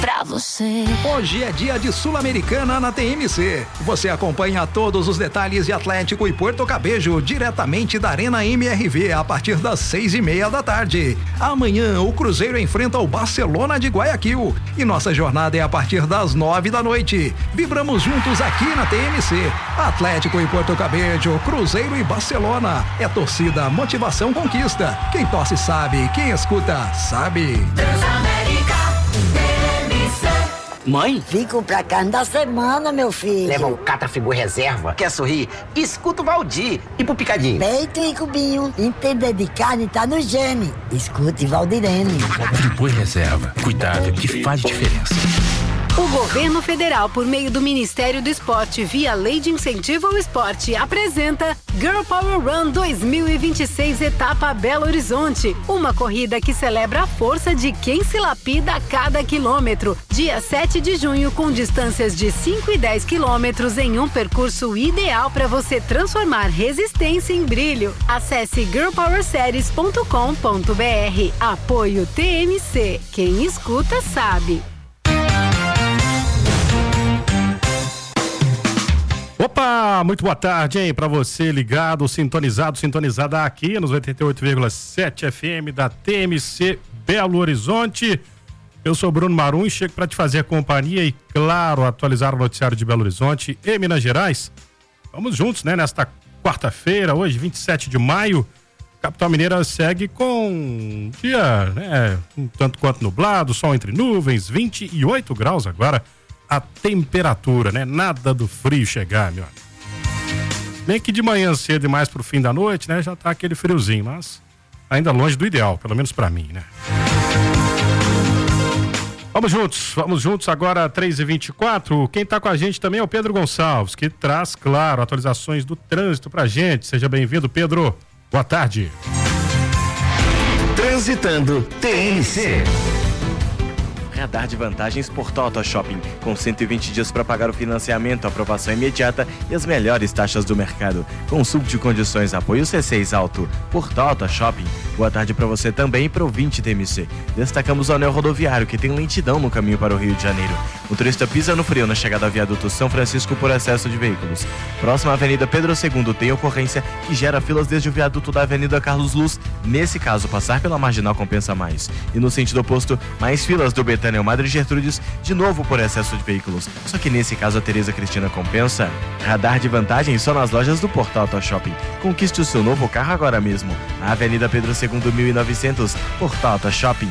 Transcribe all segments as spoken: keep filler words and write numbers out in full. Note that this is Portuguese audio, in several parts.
pra você. Hoje é dia de Sul-Americana na T M C. Você acompanha todos os detalhes de Atlético e Porto Cabedelo diretamente da Arena M R V a partir das seis e meia da tarde. Amanhã o Cruzeiro enfrenta o Barcelona de Guayaquil e nossa jornada é a partir das nove da noite. Vibramos juntos aqui na T M C. Atlético e Porto Cabedelo, Cruzeiro e Barcelona. É torcida, motivação, conquista. Quem torce sabe, quem escuta sabe. Transamérica. Mãe? Fico pra carne da semana, meu filho. Leva o Catrafigor Reserva. Quer sorrir? Escuta o Valdir. E pro picadinho? Peito e cubinho. Entender de carne tá no gene. Escute Valdirene. Friboi Reserva. Cuidado que faz diferença. O governo federal, por meio do Ministério do Esporte, via Lei de Incentivo ao Esporte, apresenta Girl Power Run dois mil e vinte e seis, etapa Belo Horizonte. Uma corrida que celebra a força de quem se lapida a cada quilômetro. Dia sete de junho, com distâncias de cinco e dez quilômetros em um percurso ideal para você transformar resistência em brilho. Acesse girl power series ponto com ponto b r. Apoio T M C. Quem escuta sabe. Opa, muito boa tarde, hein, pra você ligado, sintonizado, sintonizada aqui nos oitenta e oito vírgula sete F M da T M C Belo Horizonte. Eu sou Bruno Marum e chego pra te fazer companhia e, claro, atualizar o noticiário de Belo Horizonte e Minas Gerais. Vamos juntos, né, nesta quarta-feira, hoje, vinte e sete de maio. Capital Mineira segue com dia, né, um tanto quanto nublado, sol entre nuvens, vinte e oito graus agora. A temperatura, né? Nada do frio chegar, meu amigo. Bem que de manhã cedo e mais pro fim da noite, né? Já tá aquele friozinho, mas ainda longe do ideal, pelo menos pra mim, né? Vamos juntos, vamos juntos agora, três e vinte e quatro. Quem tá com a gente também é o Pedro Gonçalves, que traz, claro, atualizações do trânsito pra gente. Seja bem-vindo, Pedro. Boa tarde. Transitando T M C. Radar de vantagens Portal Auto Shopping, com cento e vinte dias para pagar o financiamento, aprovação imediata e as melhores taxas do mercado. Consulte condições, apoio C seis Auto. Portal Auto Shopping. Boa tarde para você também e para o vinte T M C. Destacamos o anel rodoviário, que tem lentidão no caminho para o Rio de Janeiro. O turista pisa no frio na chegada ao viaduto São Francisco por excesso de veículos. Próxima Avenida Pedro segundo tem ocorrência que gera filas desde o viaduto da Avenida Carlos Luz. Nesse caso, passar pela Marginal compensa mais. E no sentido oposto, mais filas do Betânia ao Madre Gertrudes, de novo por excesso de veículos. Só que nesse caso a Tereza Cristina compensa. Radar de vantagem só nas lojas do Portal Auto Shopping. Conquiste o seu novo carro agora mesmo. A Avenida Pedro segundo mil e novecentos, Portal Auto Shopping.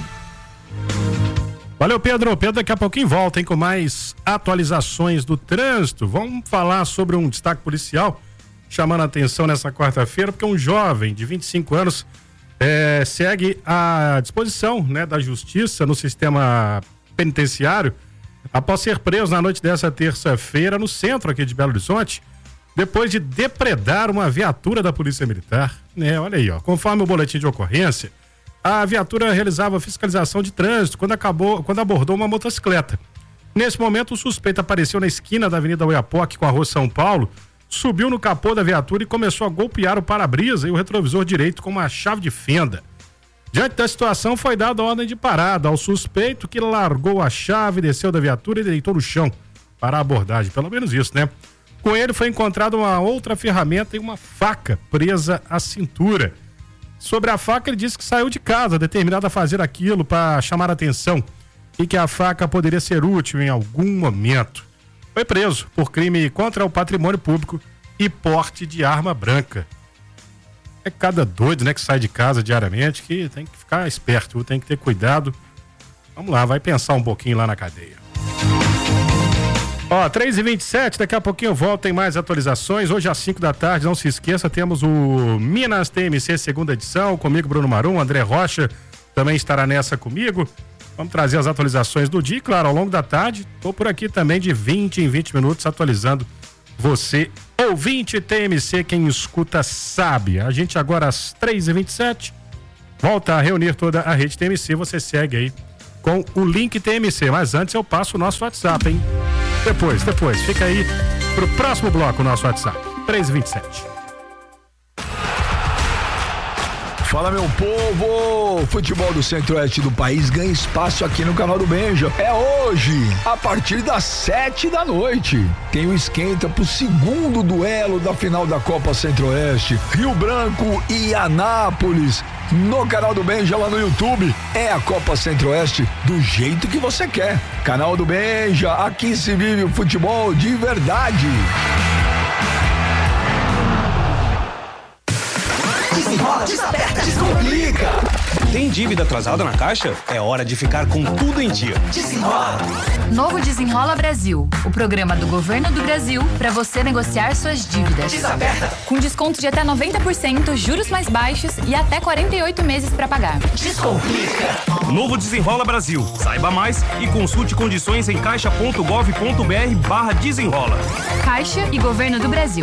Valeu, Pedro. Pedro daqui a pouquinho volta, hein, com mais atualizações do trânsito. Vamos falar sobre um destaque policial chamando a atenção nessa quarta-feira, porque um jovem de vinte e cinco anos é, segue à disposição, né, da justiça no sistema penitenciário após ser preso na noite dessa terça-feira no centro aqui de Belo Horizonte, depois de depredar uma viatura da Polícia Militar. É, olha aí, ó, conforme o boletim de ocorrência, a viatura realizava fiscalização de trânsito quando, acabou, quando abordou uma motocicleta. Nesse momento, o suspeito apareceu na esquina da Avenida Oiapoque com a Rua São Paulo, subiu no capô da viatura e começou a golpear o para-brisa e o retrovisor direito com uma chave de fenda. Diante da situação, foi dada ordem de parada ao suspeito, que largou a chave, desceu da viatura e deitou no chão para a abordagem. Pelo menos isso, né? Com ele foi encontrada uma outra ferramenta e uma faca presa à cintura. Sobre a faca, ele disse que saiu de casa determinado a fazer aquilo para chamar a atenção e que a faca poderia ser útil em algum momento. Foi preso por crime contra o patrimônio público e porte de arma branca. É cada doido, né, que sai de casa diariamente, que tem que ficar esperto, tem que ter cuidado. Vamos lá, vai pensar um pouquinho lá na cadeia. Ó, três e vinte e sete, daqui a pouquinho eu volto, tem mais atualizações. Hoje às cinco da tarde, não se esqueça, temos o Minas T M C segunda edição, comigo Bruno Marum, André Rocha também estará nessa comigo. Vamos trazer as atualizações do dia, e, claro, ao longo da tarde, tô por aqui também de vinte em vinte minutos atualizando você, ouvinte T M C, quem escuta sabe. A gente agora às três e vinte e sete volta a reunir toda a rede T M C, você segue aí com o link T M C, mas antes eu passo o nosso WhatsApp, hein? Depois, depois, fica aí pro próximo bloco o nosso WhatsApp, três e vinte e sete. Fala, meu povo! O futebol do centro-oeste do país ganha espaço aqui no canal do Benja. É hoje, a partir das sete da noite. Tem o esquenta pro segundo duelo da final da Copa Centro-Oeste. Rio Branco e Anápolis. No canal do Benja, lá no YouTube. É a Copa Centro-Oeste do jeito que você quer. Canal do Benja, aqui se vive o futebol de verdade. Desenrola, desaperta, descomplica. Tem dívida atrasada na Caixa? É hora de ficar com tudo em dia. Desenrola. Novo Desenrola Brasil, o programa do Governo do Brasil para você negociar suas dívidas. Desaperta. Com desconto de até noventa por cento, juros mais baixos e até quarenta e oito meses para pagar. Descomplica. Novo Desenrola Brasil. Saiba mais e consulte condições em caixa ponto gov ponto br barra desenrola. Caixa e Governo do Brasil.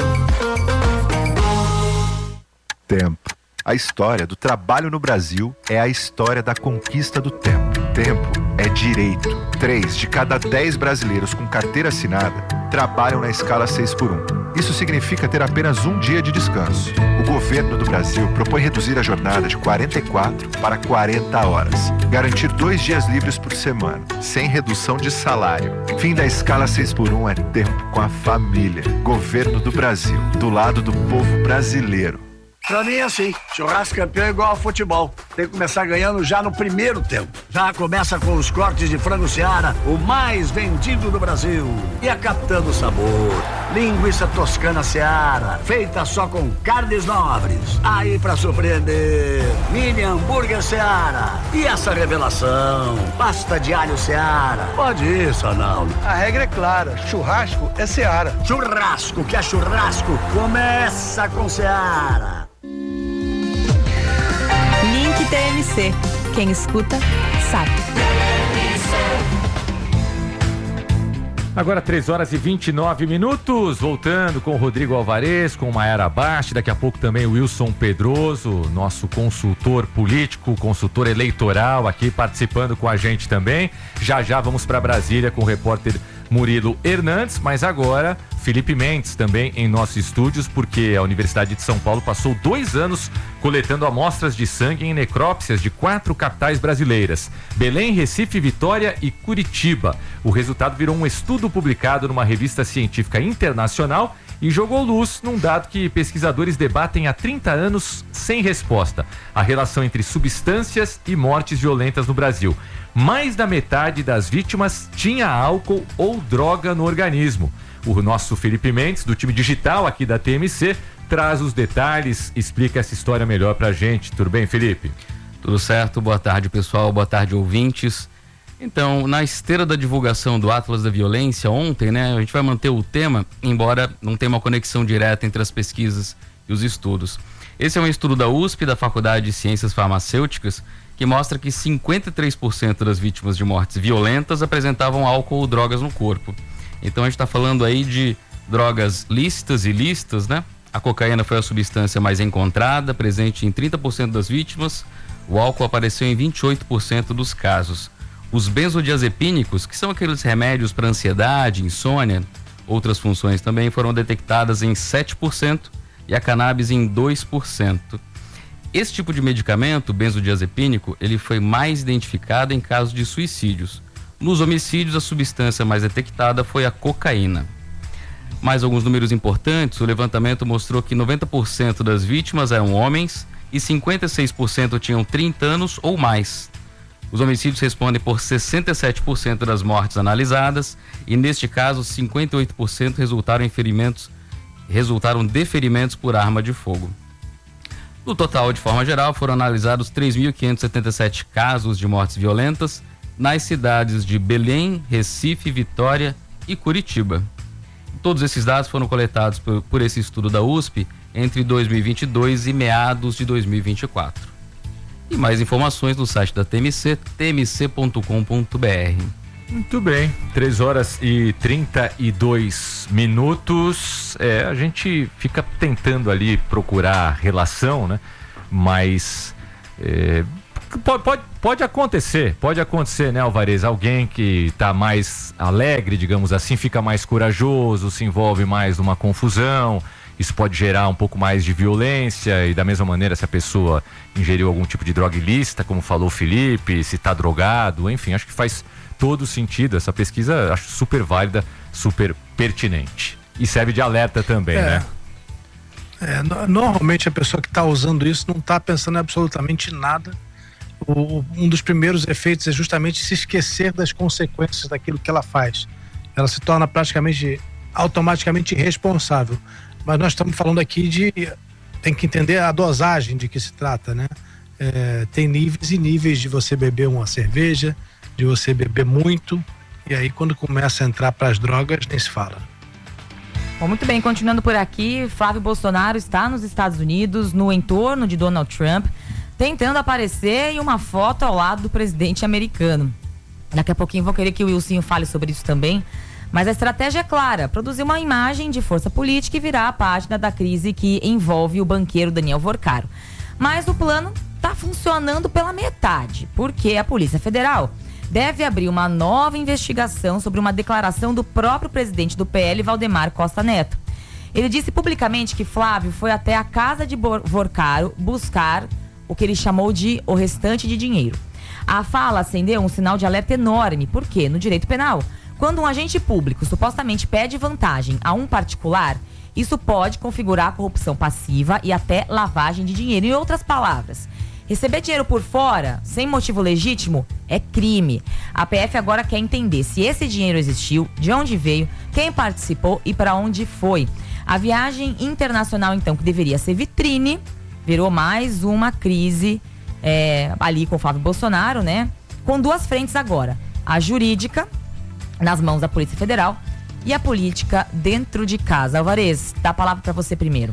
Tempo. A história do trabalho no Brasil é a história da conquista do tempo. Tempo é direito. Três de cada dez brasileiros com carteira assinada trabalham na escala seis por um. Isso significa ter apenas um dia de descanso. O governo do Brasil propõe reduzir a jornada de quarenta e quatro para quarenta horas. Garantir dois dias livres por semana, sem redução de salário. Fim da escala seis por um é tempo com a família. Governo do Brasil, do lado do povo brasileiro. Pra mim é assim, churrasco campeão é igual ao futebol. Tem que começar ganhando já no primeiro tempo. Já começa com os cortes de frango Seara, o mais vendido do Brasil. E a Capitã Sabor, linguiça toscana Seara, feita só com carnes nobres. Aí pra surpreender, mini hambúrguer Seara. E essa revelação, pasta de alho Seara. Pode ir, Sonaldo. A regra é clara, churrasco é Seara. Churrasco, que é churrasco, começa com Seara. Link T M C. Quem escuta, sabe. Agora três horas e vinte e nove minutos, voltando com o Rodrigo Alvarez, com Mayara Basti, daqui a pouco também o Wilson Pedroso, nosso consultor político, consultor eleitoral aqui participando com a gente também. Já já vamos para Brasília com o repórter Murilo Hernandes, mas agora Felipe Mendes também em nossos estúdios, porque a Universidade de São Paulo passou dois anos coletando amostras de sangue em necrópsias de quatro capitais brasileiras: Belém, Recife, Vitória e Curitiba. O resultado virou um estudo publicado numa revista científica internacional e jogou luz num dado que pesquisadores debatem há trinta anos sem resposta: a relação entre substâncias e mortes violentas no Brasil. Mais da metade das vítimas tinha álcool ou droga no organismo. O nosso Felipe Mendes, do time digital aqui da T M C, traz os detalhes, explica essa história melhor pra gente. Tudo bem, Felipe? Tudo certo, boa tarde, pessoal, boa tarde, ouvintes. Então, na esteira da divulgação do Atlas da Violência ontem, né, a gente vai manter o tema, embora não tenha uma conexão direta entre as pesquisas e os estudos. Esse é um estudo da U S P, da Faculdade de Ciências Farmacêuticas, que mostra que cinquenta e três por cento das vítimas de mortes violentas apresentavam álcool ou drogas no corpo. Então a gente está falando aí de drogas lícitas e ilícitas, né? A cocaína foi a substância mais encontrada, presente em trinta por cento das vítimas. O álcool apareceu em vinte e oito por cento dos casos. Os benzodiazepínicos, que são aqueles remédios para ansiedade, insônia, outras funções também, foram detectadas em sete por cento e a cannabis em dois por cento. Esse tipo de medicamento, benzodiazepínico, ele foi mais identificado em casos de suicídios. Nos homicídios, a substância mais detectada foi a cocaína. Mais alguns números importantes: o levantamento mostrou que noventa por cento das vítimas eram homens e cinquenta e seis por cento tinham trinta anos ou mais. Os homicídios respondem por sessenta e sete por cento das mortes analisadas e, neste caso, cinquenta e oito por cento resultaram em ferimentos, resultaram de ferimentos por arma de fogo. No total, de forma geral, foram analisados três mil quinhentos e setenta e sete casos de mortes violentas nas cidades de Belém, Recife, Vitória e Curitiba. Todos esses dados foram coletados por, por esse estudo da U S P entre dois mil e vinte e dois e meados de dois mil e vinte e quatro. E mais informações no site da T M C, t m c ponto com ponto b r. Muito bem, três horas e trinta e dois minutos. É, a gente fica tentando ali procurar relação, né? Mas é, pode, pode, pode acontecer, pode acontecer, né, Alvarez? Alguém que está mais alegre, digamos assim, fica mais corajoso, se envolve mais numa confusão isso pode gerar um pouco mais de violência, e da mesma maneira se a pessoa ingeriu algum tipo de droga ilícita, como falou o Felipe, se está drogado, enfim, acho que faz todo sentido. Essa pesquisa acho super válida, super pertinente. E serve de alerta também, é. né? É, no, normalmente a pessoa que está usando isso não está pensando em absolutamente nada. O, um dos primeiros efeitos é justamente se esquecer das consequências daquilo que ela faz. Ela se torna praticamente automaticamente irresponsável. Mas nós estamos falando aqui de... tem que entender a dosagem de que se trata, né? É, tem níveis e níveis de você beber uma cerveja, de você beber muito, e aí quando começa a entrar para as drogas, nem se fala. Bom, muito bem, continuando por aqui, Flávio Bolsonaro está nos Estados Unidos, no entorno de Donald Trump, tentando aparecer em uma foto ao lado do presidente americano. Daqui a pouquinho vou querer que o Wilson fale sobre isso também, mas a estratégia é clara, produzir uma imagem de força política e virar a página da crise que envolve o banqueiro Daniel Vorcaro. Mas o plano está funcionando pela metade, porque a Polícia Federal deve abrir uma nova investigação sobre uma declaração do próprio presidente do P L, Valdemar Costa Neto. Ele disse publicamente que Flávio foi até a casa de Vorcaro buscar o que ele chamou de o restante de dinheiro. A fala acendeu um sinal de alerta enorme, porque no direito penal, quando um agente público supostamente pede vantagem a um particular, isso pode configurar corrupção passiva e até lavagem de dinheiro. Em outras palavras, receber dinheiro por fora, sem motivo legítimo, é crime. A P F agora quer entender se esse dinheiro existiu, de onde veio, quem participou e para onde foi. A viagem internacional, então, que deveria ser vitrine, virou mais uma crise é, ali com o Flávio Bolsonaro, né? Com duas frentes agora. A jurídica, nas mãos da Polícia Federal, e a política dentro de casa. Alvarez, dá a palavra para você primeiro.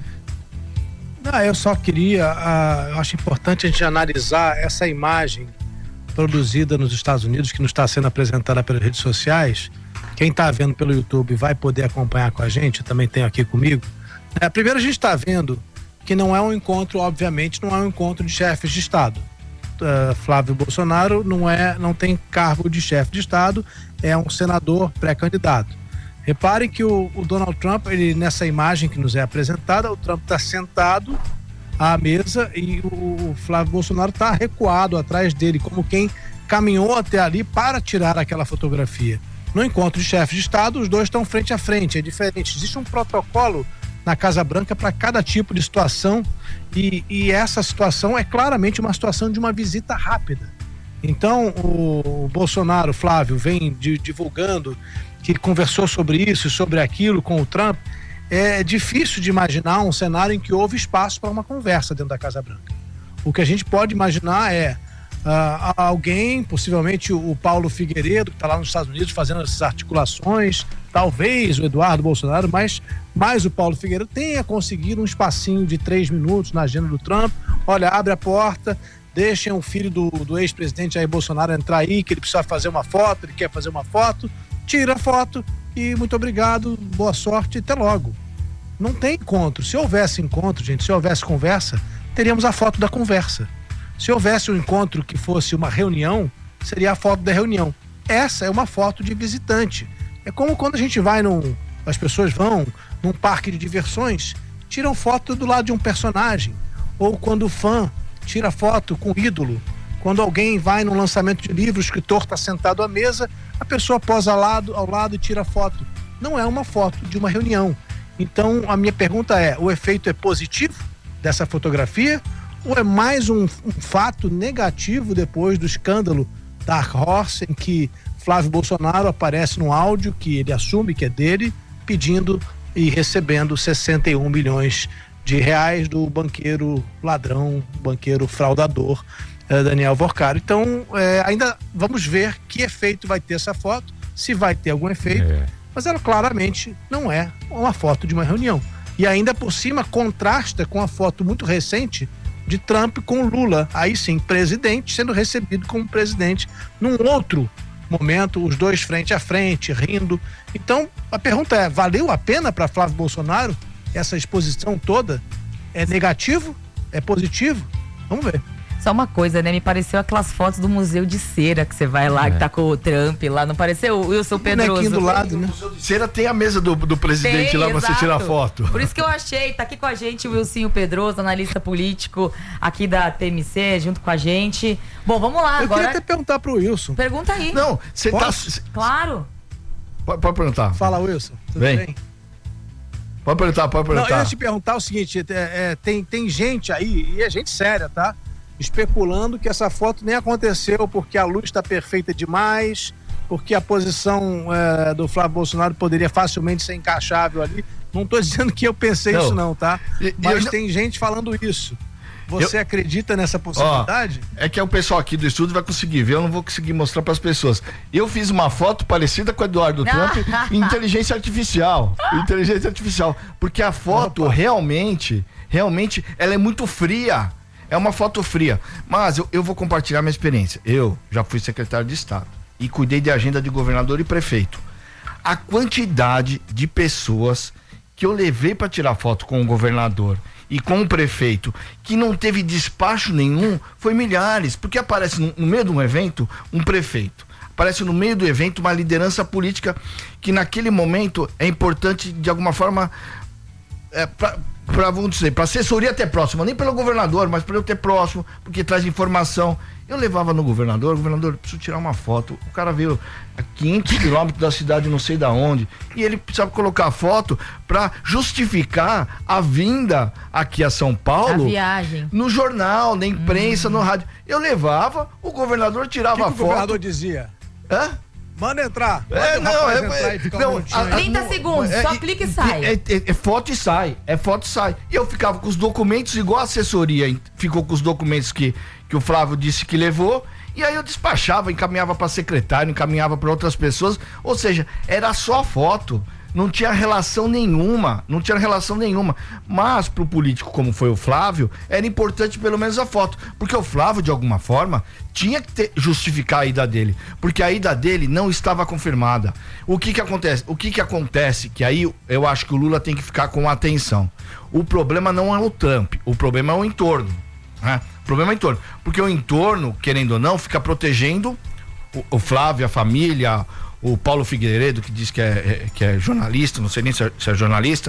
Não, eu só queria, uh, eu acho importante a gente analisar essa imagem produzida nos Estados Unidos, que nos está sendo apresentada pelas redes sociais. Quem está vendo pelo YouTube vai poder acompanhar com a gente, eu também tenho aqui comigo. É, primeiro a gente está vendo que não é um encontro, obviamente, não é um encontro de chefes de Estado. Uh, Flávio Bolsonaro não, é, não tem cargo de chefe de Estado, é um senador pré-candidato. Reparem que o, o Donald Trump, ele, nessa imagem que nos é apresentada, o Trump está sentado à mesa e o, o Flávio Bolsonaro está recuado atrás dele, como quem caminhou até ali para tirar aquela fotografia. No encontro de chefes de Estado, os dois estão frente a frente, é diferente. Existe um protocolo na Casa Branca para cada tipo de situação e, e essa situação é claramente uma situação de uma visita rápida. Então, o, o Bolsonaro, Flávio, vem de, divulgando que conversou sobre isso e sobre aquilo com o Trump. É difícil de imaginar um cenário em que houve espaço para uma conversa dentro da Casa Branca. O que a gente pode imaginar é uh, alguém, possivelmente o Paulo Figueiredo, que está lá nos Estados Unidos fazendo essas articulações, talvez o Eduardo Bolsonaro, mas mais o Paulo Figueiredo tenha conseguido um espacinho de três minutos na agenda do Trump. Olha, abre a porta, deixem o filho do, do ex-presidente Jair Bolsonaro entrar aí, que ele precisa fazer uma foto, ele quer fazer uma foto, tira a foto e muito obrigado, boa sorte, até logo. Não tem encontro. Se houvesse encontro, gente, se houvesse conversa, teríamos a foto da conversa. Se houvesse um encontro que fosse uma reunião, seria a foto da reunião. Essa é uma foto de visitante. É como quando a gente vai num... as pessoas vão num parque de diversões, tiram foto do lado de um personagem. Ou quando o fã tira foto com o ídolo. Quando alguém vai num lançamento de livro, o escritor está sentado à mesa, a pessoa posa ao lado, ao lado e tira foto. Não é uma foto de uma reunião. Então, a minha pergunta é, o efeito é positivo dessa fotografia ou é mais um, um fato negativo depois do escândalo Dark Horse, em que Flávio Bolsonaro aparece num áudio que ele assume que é dele, pedindo e recebendo sessenta e um milhões de reais do banqueiro ladrão, banqueiro fraudador, eh, Daniel Vorcaro. Então, eh, ainda vamos ver que efeito vai ter essa foto, se vai ter algum efeito, é. Mas ela claramente não é uma foto de uma reunião. E ainda por cima contrasta com a foto muito recente de Trump com Lula, aí sim, presidente, sendo recebido como presidente num outro momento, os dois frente a frente, rindo. Então, a pergunta é, valeu a pena para Flávio Bolsonaro essa exposição toda? É negativo? É positivo? Vamos ver. Só uma coisa, né? Me pareceu aquelas fotos do Museu de Cera que você vai lá, é. que tá com o Trump lá. Não pareceu o Wilson Pedroso? do lado, né? O Museu de Cera tem a mesa do, do presidente tem, lá pra você tirar foto. Por isso que eu achei. Tá aqui com a gente o Wilson Pedroso, analista político aqui da T M C, junto com a gente. Bom, vamos lá eu agora. Eu queria até perguntar pro Wilson. Pergunta aí. Não, você tá... Claro. Pode, pode perguntar. Fala, Wilson. Tudo bem? bem? Pode perguntar, pode perguntar. Não, eu ia te perguntar o seguinte, é, é, tem, tem gente aí, e é gente séria, tá? Especulando que essa foto nem aconteceu porque a luz está perfeita demais, porque a posição é, do Flávio Bolsonaro poderia facilmente ser encaixável ali. Não tô dizendo que eu pensei não. isso não, tá? Mas eu... tem gente falando isso. Você eu... acredita nessa possibilidade? Ó, é que o pessoal aqui do estúdio vai conseguir ver, eu não vou conseguir mostrar para as pessoas. Eu fiz uma foto parecida com o Eduardo Trump em inteligência artificial. Inteligência artificial. Porque a foto Opa. realmente, realmente, ela é muito fria. É uma foto fria. Mas eu, eu vou compartilhar minha experiência. Eu já fui secretário de Estado e cuidei de agenda de governador e prefeito. A quantidade de pessoas que eu levei para tirar foto com o governador e com o prefeito, que não teve despacho nenhum, foi milhares, porque aparece no, no meio de um evento um prefeito, aparece no meio do evento uma liderança política que naquele momento é importante de alguma forma é, para para vamos dizer, para assessoria até próxima, nem pelo governador, mas para eu ter próximo, porque traz informação. Eu levava no governador, governador, preciso tirar uma foto. O cara veio a quinhentos quilômetros da cidade, não sei da onde, e ele precisava colocar a foto para justificar a vinda aqui a São Paulo. A viagem. No jornal, na imprensa, uhum. no rádio. Eu levava, o governador tirava que a que foto. O governador dizia? Hã? Manda entrar. Manda é, não, é, entrar é, não, um a, trinta a, segundos, é, só clica e sai. É, é, é foto e sai, é foto e sai. E eu ficava com os documentos, igual a assessoria ficou com os documentos que, que o Flávio disse que levou, e aí eu despachava, encaminhava para secretário, encaminhava para outras pessoas, ou seja, era só foto. Não tinha relação nenhuma, não tinha relação nenhuma. Mas pro político como foi o Flávio, era importante pelo menos a foto. Porque o Flávio, de alguma forma, tinha que ter, justificar a ida dele. Porque a ida dele não estava confirmada. O que que acontece? O que que acontece? Que aí eu acho que o Lula tem que ficar com atenção. O problema não é o Trump, o problema é o entorno. Né? O problema é o entorno. Porque o entorno, querendo ou não, fica protegendo o, o Flávio, a família, o Paulo Figueiredo, que diz que é, é, que é jornalista, não sei nem se é, se é jornalista,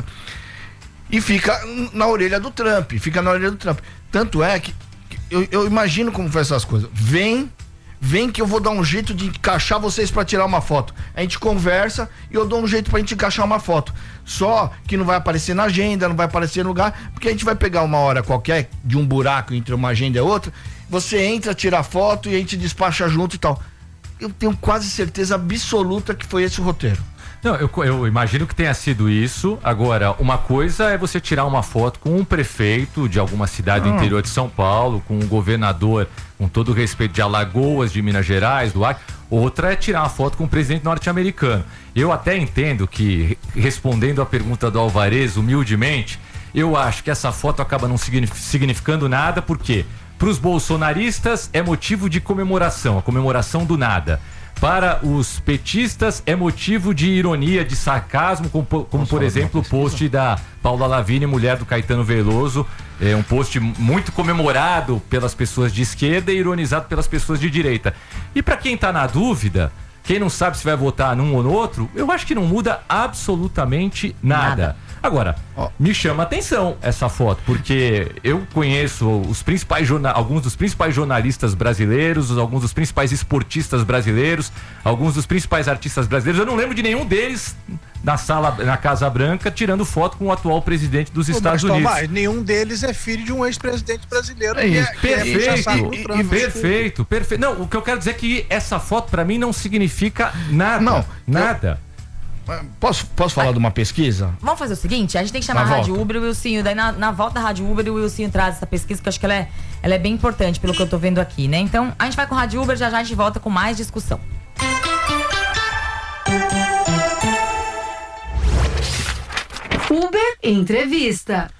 e fica na orelha do Trump, fica na orelha do Trump. Tanto é que, que eu, eu imagino como foi essas coisas. Vem, vem que eu vou dar um jeito de encaixar vocês para tirar uma foto. A gente conversa e eu dou um jeito pra gente encaixar uma foto. Só que não vai aparecer na agenda, não vai aparecer no lugar, porque a gente vai pegar uma hora qualquer, de um buraco entre uma agenda e outra, você entra, tira a foto e a gente despacha junto e tal. Eu tenho quase certeza absoluta que foi esse o roteiro. Não, eu, eu imagino que tenha sido isso. Agora, uma coisa é você tirar uma foto com um prefeito de alguma cidade do Ah. interior de São Paulo, com um governador, com todo o respeito, de Alagoas, de Minas Gerais, do Acre. Outra é tirar uma foto com um presidente norte-americano. Eu até entendo que, respondendo à pergunta do Alvarez, humildemente, eu acho que essa foto acaba não significando nada, porque para os bolsonaristas é motivo de comemoração, a comemoração do nada. Para os petistas é motivo de ironia, de sarcasmo, como, como por exemplo o post da Paula Lavigne, mulher do Caetano Veloso, é um post muito comemorado pelas pessoas de esquerda e ironizado pelas pessoas de direita. E para quem está na dúvida, quem não sabe se vai votar num ou no outro, eu acho que não muda absolutamente nada. nada. Agora, oh. me chama a atenção essa foto, porque eu conheço os principais alguns dos principais jornalistas brasileiros, alguns dos principais esportistas brasileiros, alguns dos principais artistas brasileiros. Eu não lembro de nenhum deles na sala, na Casa Branca, tirando foto com o atual presidente dos Pô, Estados mas, Unidos. Tomás, nenhum deles é filho de um ex-presidente brasileiro. É isso. Que é, perfeito, que é e, e, perfeito, perfeito. Não, o que eu quero dizer é que essa foto para mim não significa nada. Não, nada. Eu... Posso, posso falar ah, de uma pesquisa? Vamos fazer o seguinte, a gente tem que chamar a Rádio Uber e o Wilson, daí na, na volta da Rádio Uber o Wilson traz essa pesquisa, que eu acho que ela é, ela é bem importante pelo que eu tô vendo aqui, né? Então, a gente vai com a Rádio Uber, já já a gente volta com mais discussão. Uber Entrevista.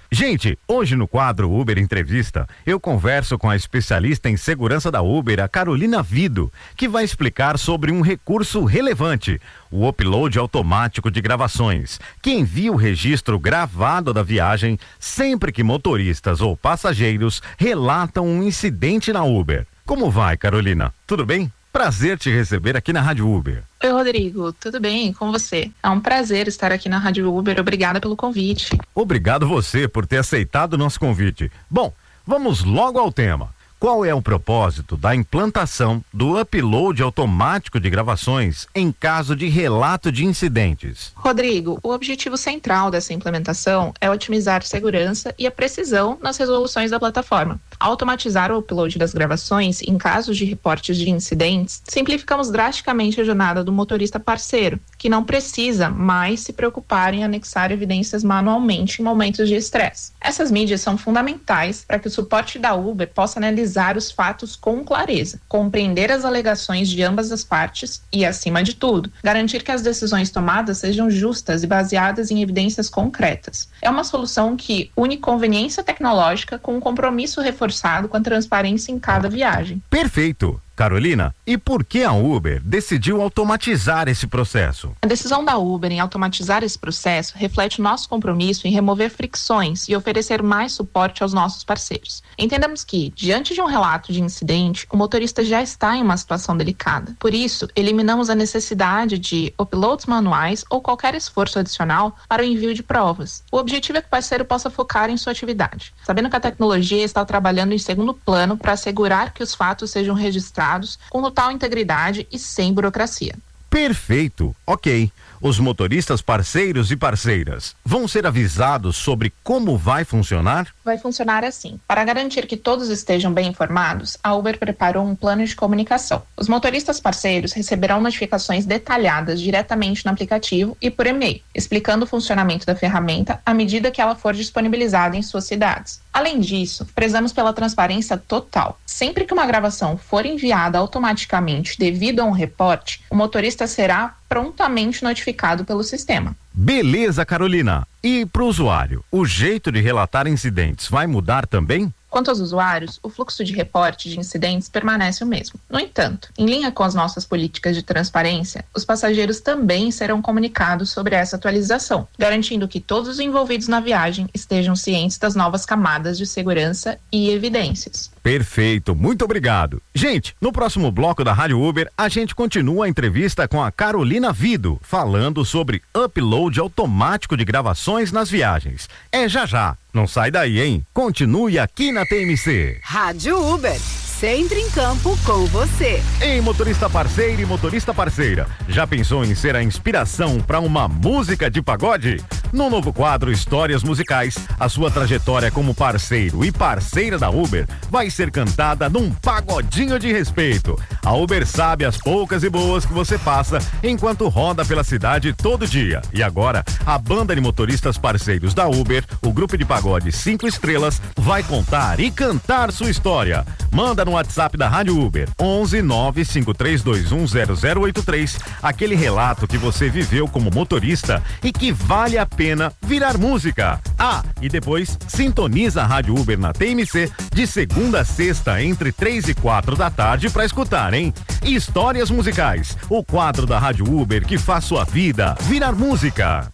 Gente, hoje no quadro Uber Entrevista, eu converso com a especialista em segurança da Uber, a Carolina Vido, que vai explicar sobre um recurso relevante, o upload automático de gravações, que envia o registro gravado da viagem sempre que motoristas ou passageiros relatam um incidente na Uber. Como vai, Carolina? Tudo bem? Prazer te receber aqui na Rádio Uber. Oi, Rodrigo, tudo bem com você? É um prazer estar aqui na Rádio Uber, obrigada pelo convite. Obrigado você por ter aceitado o nosso convite. Bom, vamos logo ao tema. Qual é o propósito da implantação do upload automático de gravações em caso de relato de incidentes? Rodrigo, o objetivo central dessa implementação é otimizar a segurança e a precisão nas resoluções da plataforma. Ao automatizar o upload das gravações em casos de reportes de incidentes, simplificamos drasticamente a jornada do motorista parceiro, que não precisa mais se preocupar em anexar evidências manualmente em momentos de estresse. Essas mídias são fundamentais para que o suporte da Uber possa analisar os fatos com clareza, compreender as alegações de ambas as partes e, acima de tudo, garantir que as decisões tomadas sejam justas e baseadas em evidências concretas. É uma solução que une conveniência tecnológica com um compromisso reforçado com a transparência em cada viagem. Perfeito! Carolina, e por que a Uber decidiu automatizar esse processo? A decisão da Uber em automatizar esse processo reflete o nosso compromisso em remover fricções e oferecer mais suporte aos nossos parceiros. Entendemos que, diante de um relato de incidente, o motorista já está em uma situação delicada. Por isso, eliminamos a necessidade de uploads manuais ou qualquer esforço adicional para o envio de provas. O objetivo é que o parceiro possa focar em sua atividade, sabendo que a tecnologia está trabalhando em segundo plano para assegurar que os fatos sejam registrados com total integridade e sem burocracia. Perfeito, ok. Os motoristas parceiros e parceiras vão ser avisados sobre como vai funcionar? Vai funcionar assim. Para garantir que todos estejam bem informados, a Uber preparou um plano de comunicação. Os motoristas parceiros receberão notificações detalhadas diretamente no aplicativo e por e-mail, explicando o funcionamento da ferramenta à medida que ela for disponibilizada em suas cidades. Além disso, prezamos pela transparência total. Sempre que uma gravação for enviada automaticamente devido a um reporte, o motorista será prontamente notificado pelo sistema. Beleza, Carolina. E para o usuário, o jeito de relatar incidentes vai mudar também? Quanto aos usuários, o fluxo de reporte de incidentes permanece o mesmo. No entanto, em linha com as nossas políticas de transparência, os passageiros também serão comunicados sobre essa atualização, garantindo que todos os envolvidos na viagem estejam cientes das novas camadas de segurança e evidências. Perfeito, muito obrigado. Gente, no próximo bloco da Rádio Uber, a gente continua a entrevista com a Carolina Vido, falando sobre upload automático de gravações nas viagens. É já já. Não sai daí, hein? Continue aqui na T M C. Rádio Uber, sempre em campo com você. Ei, motorista parceiro e motorista parceira, já pensou em ser a inspiração para uma música de pagode? No novo quadro Histórias Musicais, a sua trajetória como parceiro e parceira da Uber vai ser cantada num pagodinho de respeito. A Uber sabe as poucas e boas que você passa enquanto roda pela cidade todo dia. E agora, a banda de motoristas parceiros da Uber, o grupo de pagode cinco estrelas, vai contar e cantar sua história. Manda no WhatsApp da Rádio Uber onze nove cinco três dois um zero zero oito três aquele relato que você viveu como motorista e que vale a pena virar música. Ah, e depois sintoniza a Rádio Uber na T M C de segunda a sexta entre três e quatro da tarde para escutar, hein? Histórias Musicais, o quadro da Rádio Uber que faz sua vida virar música.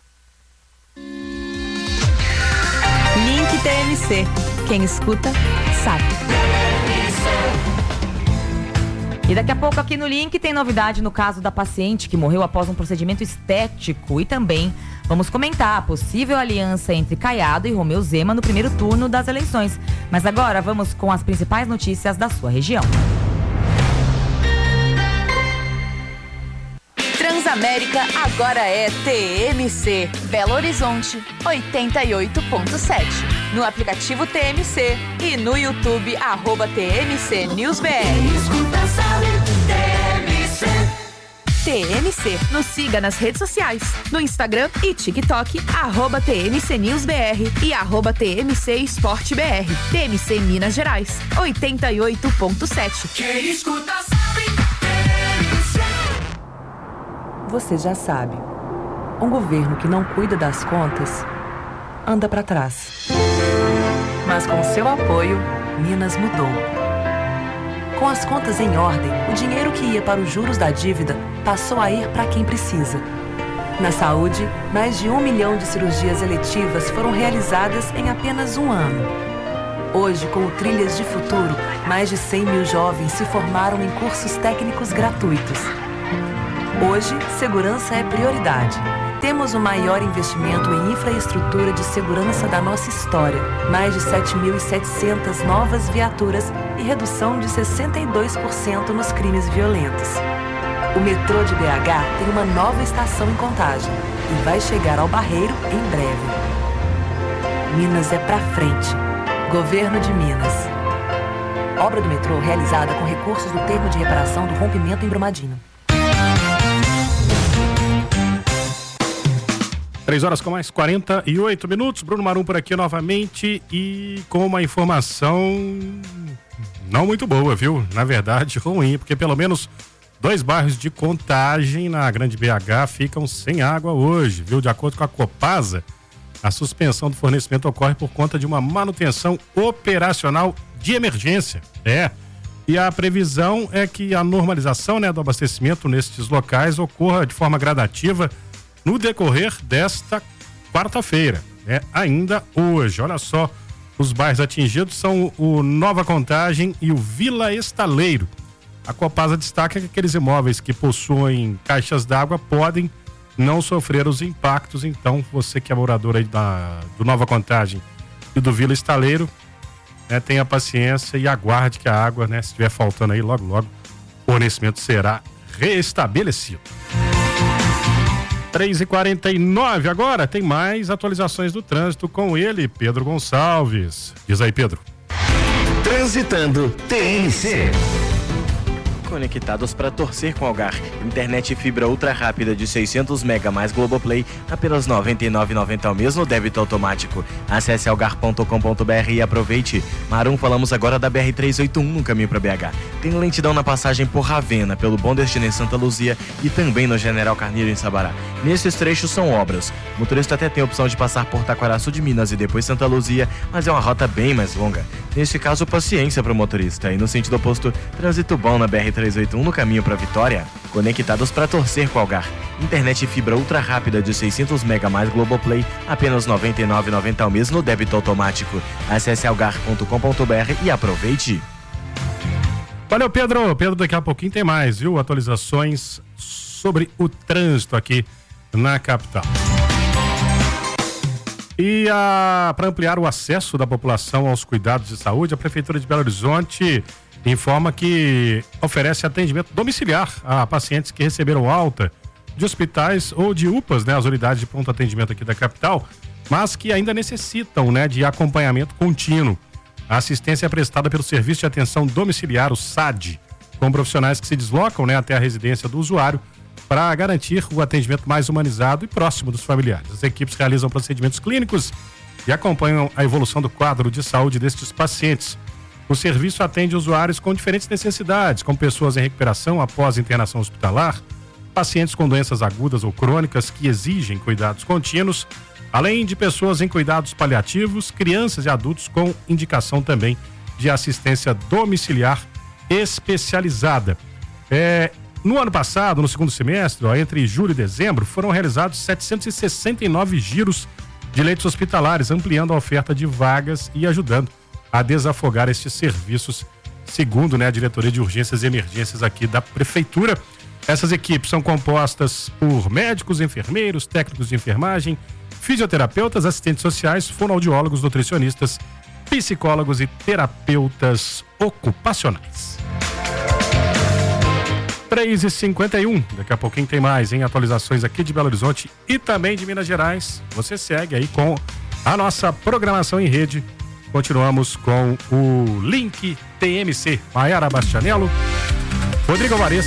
Link T M C. Quem escuta, sabe. E daqui a pouco aqui no Link tem novidade no caso da paciente que morreu após um procedimento estético e também vamos comentar a possível aliança entre Caiado e Romeu Zema no primeiro turno das eleições. Mas agora vamos com as principais notícias da sua região. Transamérica agora é T M C. Belo Horizonte, oitenta e oito ponto sete. No aplicativo T M C e no YouTube, arroba T M C News B R. T M C. Nos siga nas redes sociais, no Instagram e TikTok, arroba T M C News B R e arroba T M C Esporte B R. T M C Minas Gerais, oitenta e oito ponto sete. Quem escuta sabe. Você já sabe, um governo que não cuida das contas anda para trás. Mas com seu apoio, Minas mudou. Com as contas em ordem, o dinheiro que ia para os juros da dívida passou a ir para quem precisa. Na saúde, mais de um milhão de cirurgias eletivas foram realizadas em apenas um ano. Hoje, com o Trilhas de Futuro, mais de cem mil jovens se formaram em cursos técnicos gratuitos. Hoje, segurança é prioridade. Temos o maior investimento em infraestrutura de segurança da nossa história. Mais de sete mil e setecentas novas viaturas e redução de sessenta e dois por cento nos crimes violentos. O metrô de B H tem uma nova estação em Contagem e vai chegar ao Barreiro em breve. Minas é pra frente. Governo de Minas. Obra do metrô realizada com recursos do termo de reparação do rompimento em Brumadinho. Três horas com mais quarenta e oito minutos. Bruno Marum por aqui novamente e com uma informação não muito boa, viu? Na verdade, ruim, porque pelo menos dois bairros de Contagem na Grande B H ficam sem água hoje, viu? De acordo com a Copasa, a suspensão do fornecimento ocorre por conta de uma manutenção operacional de emergência. É. E a previsão é que a normalização, né, do abastecimento nestes locais ocorra de forma gradativa no decorrer desta quarta-feira, né? Ainda hoje. Olha só, os bairros atingidos são o Nova Contagem e o Vila Estaleiro. A Copasa destaca que aqueles imóveis que possuem caixas d'água podem não sofrer os impactos. Então, você que é morador aí da, do Nova Contagem e do Vila Estaleiro, né, tenha paciência e aguarde que a água, né, se estiver faltando aí, logo, logo, o fornecimento será restabelecido. três e quarenta e nove agora, tem mais atualizações do trânsito com ele, Pedro Gonçalves. Diz aí, Pedro. Transitando T N C. Conectados para torcer com Algar. Internet e fibra ultra rápida de seiscentos mega mais Globoplay, apenas noventa e nove reais e noventa centavos ao mês no débito automático. Acesse algar ponto com ponto b r e aproveite. Marum, falamos agora da B R trezentos e oitenta e um no caminho para B H. Tem lentidão na passagem por Ravena, pelo Bom Destino em Santa Luzia e também no General Carneiro em Sabará. Nesses trechos são obras. O motorista até tem a opção de passar por Taquaraçu de Minas e depois Santa Luzia, mas é uma rota bem mais longa. Nesse caso, paciência para o motorista. E no sentido oposto, trânsito bom na B R trezentos e oitenta e um no caminho para Vitória. Conectados para torcer com Algar. Internet e fibra ultra rápida de seiscentos mega mais Globoplay, apenas noventa e nove reais e noventa centavos ao mês no débito automático. Acesse algar ponto com ponto b r e aproveite. Valeu, Pedro. Pedro, daqui a pouquinho tem mais, viu? Atualizações sobre o trânsito aqui na capital. E para ampliar o acesso da população aos cuidados de saúde, a Prefeitura de Belo Horizonte informa que oferece atendimento domiciliar a pacientes que receberam alta de hospitais ou de U P As, né, as unidades de pronto atendimento aqui da capital, mas que ainda necessitam, né, de acompanhamento contínuo. A assistência é prestada pelo Serviço de Atenção Domiciliar, o S A D, com profissionais que se deslocam, né, até a residência do usuário para garantir o atendimento mais humanizado e próximo dos familiares. As equipes realizam procedimentos clínicos e acompanham a evolução do quadro de saúde destes pacientes. O serviço atende usuários com diferentes necessidades, como pessoas em recuperação após internação hospitalar, pacientes com doenças agudas ou crônicas que exigem cuidados contínuos, além de pessoas em cuidados paliativos, crianças e adultos com indicação também de assistência domiciliar especializada. É, no ano passado, no segundo semestre, ó, entre julho e dezembro, foram realizados setecentos e sessenta e nove giros de leitos hospitalares, ampliando a oferta de vagas e ajudando a desafogar estes serviços, segundo, né, a Diretoria de Urgências e Emergências aqui da Prefeitura. Essas equipes são compostas por médicos, enfermeiros, técnicos de enfermagem, fisioterapeutas, assistentes sociais, fonoaudiólogos, nutricionistas, psicólogos e terapeutas ocupacionais. três e cinquenta e um, daqui a pouquinho tem mais, em atualizações aqui de Belo Horizonte e também de Minas Gerais. Você segue aí com a nossa programação em rede. Continuamos com o Link T M C. Maiara Bastianello, Rodrigo Alvarez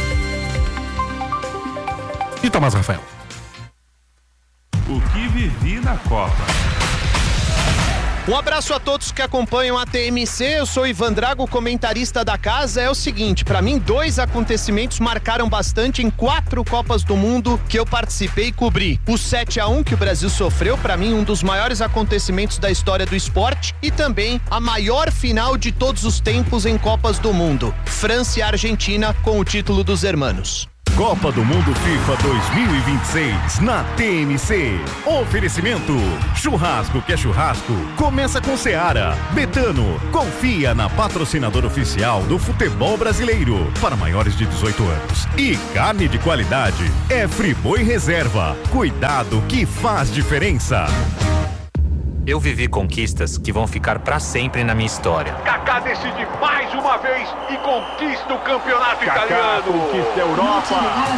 e Tomás Rafael. O que vivi na Copa. Um abraço a todos que acompanham a T M C, eu sou Ivan Drago, comentarista da casa. É o seguinte, para mim dois acontecimentos marcaram bastante em quatro Copas do Mundo que eu participei e cobri. O sete a um que o Brasil sofreu, para mim um dos maiores acontecimentos da história do esporte, e também a maior final de todos os tempos em Copas do Mundo, França e Argentina com o título dos hermanos. Copa do Mundo FIFA dois mil e vinte e seis na T M C. Oferecimento: churrasco que é churrasco, começa com Seara. Betano, confia na patrocinadora oficial do futebol brasileiro para maiores de dezoito anos. E carne de qualidade é Friboi Reserva. Cuidado que faz diferença. Eu vivi conquistas que vão ficar pra sempre na minha história. Kaká decide mais uma vez e conquista o campeonato Kaká italiano. Conquista a Europa.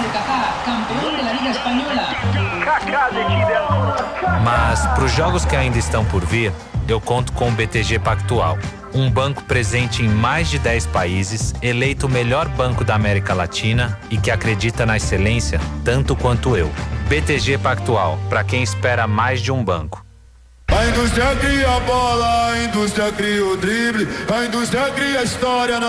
Mas pros jogos que ainda estão por vir, eu conto com o B T G Pactual. Um banco presente em mais de dez países, eleito o melhor banco da América Latina e que acredita na excelência tanto quanto eu. B T G Pactual, para quem espera mais de um banco. A indústria cria a bola, a indústria cria o drible, a indústria cria a história.